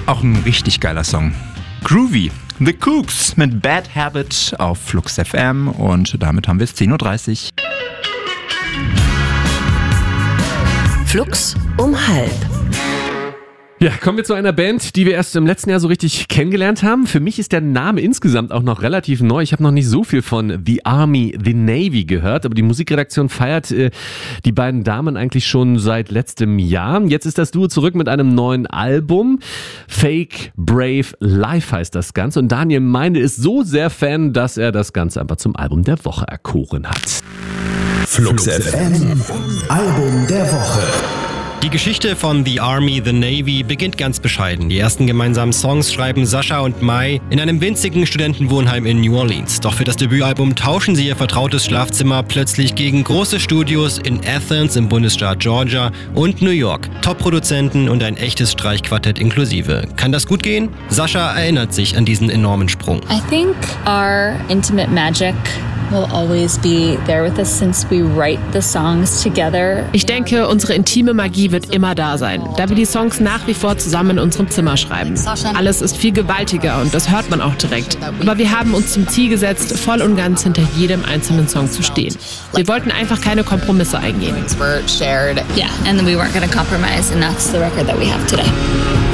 Auch ein richtig geiler Song. Groovy. The Kooks mit Bad Habit auf Flux FM und damit haben wir es 10.30 Uhr. Flux um 12:30. Ja, kommen wir zu einer Band, die wir erst im letzten Jahr so richtig kennengelernt haben. Für mich ist der Name insgesamt auch noch relativ neu. Ich habe noch nicht so viel von The Army, The Navy gehört, aber die Musikredaktion feiert die beiden Damen eigentlich schon seit letztem Jahr. Jetzt ist das Duo zurück mit einem neuen Album. Fake Brave Life heißt das Ganze. Und Daniel Meindl ist so sehr Fan, dass er das Ganze einfach zum Album der Woche erkoren hat. Flux FM, Album der Woche. Die Geschichte von The Army, The Navy beginnt ganz bescheiden. Die ersten gemeinsamen Songs schreiben Sascha und Mai in einem winzigen Studentenwohnheim in New Orleans. Doch für das Debütalbum tauschen sie ihr vertrautes Schlafzimmer plötzlich gegen große Studios in Athens im Bundesstaat Georgia und New York. Top-Produzenten und ein echtes Streichquartett inklusive. Kann das gut gehen? Sascha erinnert sich an diesen enormen Sprung. I think our intimate magic will always be there with us since we write the songs together. Ich denke, unsere intime Magie wird immer da sein, da wir die Songs nach wie vor zusammen in unserem Zimmer schreiben. Alles ist viel gewaltiger und das hört man auch direkt. Aber wir haben uns zum Ziel gesetzt, voll und ganz hinter jedem einzelnen Song zu stehen. Wir wollten einfach keine Kompromisse eingehen. Yeah, and then we weren't going to compromise, and that's the record that we have today.